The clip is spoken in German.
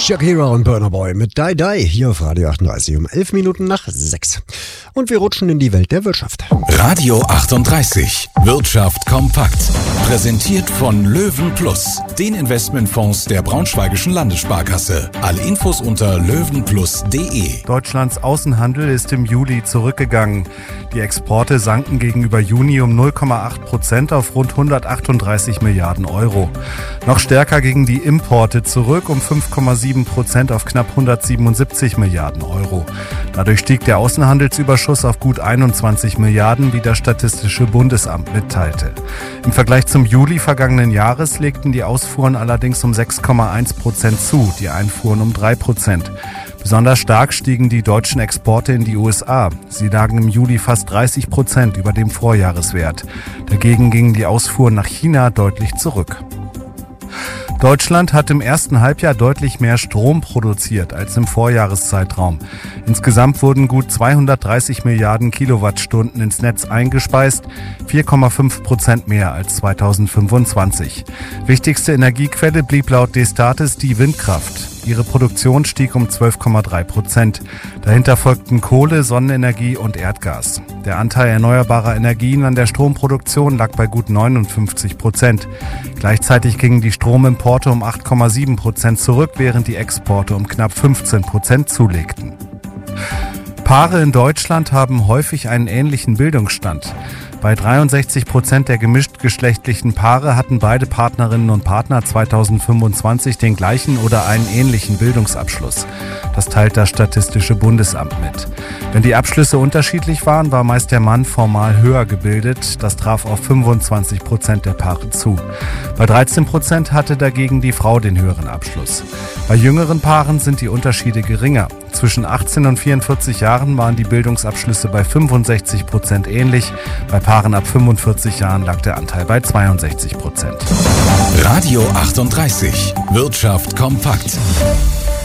Shakira und Burna Boy mit Die Die hier auf Radio 38 um 11 Minuten nach 6. Und wir rutschen in die Welt der Wirtschaft. Radio 38, Wirtschaft kompakt. Präsentiert von Löwen Plus, den Investmentfonds der Braunschweigischen Landessparkasse. Alle Infos unter löwenplus.de. Deutschlands Außenhandel ist im Juli zurückgegangen. Die Exporte sanken gegenüber Juni um 0,8% auf rund 138 Milliarden Euro. Noch stärker gingen die Importe zurück um 5,7% auf knapp 177 Milliarden Euro. Dadurch stieg der Außenhandelsüberschuss auf gut 21 Milliarden, wie das Statistische Bundesamt mitteilte. Im Vergleich zum Juli vergangenen Jahres legten die Ausfuhren allerdings um 6,1% zu, die Einfuhren um 3%. Besonders stark stiegen die deutschen Exporte in die USA. Sie lagen im Juli fast 30% über dem Vorjahreswert. Dagegen gingen die Ausfuhren nach China deutlich zurück. Deutschland hat im ersten Halbjahr deutlich mehr Strom produziert als im Vorjahreszeitraum. Insgesamt wurden gut 230 Milliarden Kilowattstunden ins Netz eingespeist, 4,5% mehr als 2025. Wichtigste Energiequelle blieb laut Destatis die Windkraft. Ihre Produktion stieg um 12,3%. Dahinter folgten Kohle, Sonnenenergie und Erdgas. Der Anteil erneuerbarer Energien an der Stromproduktion lag bei gut 59%. Gleichzeitig gingen die Stromimporte um 8,7% zurück, während die Exporte um knapp 15% zulegten. Paare in Deutschland haben häufig einen ähnlichen Bildungsstand. Bei 63% der gemischtgeschlechtlichen Paare hatten beide Partnerinnen und Partner 2025 den gleichen oder einen ähnlichen Bildungsabschluss. Das teilt das Statistische Bundesamt mit. Wenn die Abschlüsse unterschiedlich waren, war meist der Mann formal höher gebildet. Das traf auf 25% der Paare zu. Bei 13% hatte dagegen die Frau den höheren Abschluss. Bei jüngeren Paaren sind die Unterschiede geringer. Zwischen 18 und 44 Jahren waren die Bildungsabschlüsse bei 65% ähnlich. Bei Paaren ab 45 Jahren lag der Anteil bei 62%. Radio 38, Wirtschaft kompakt.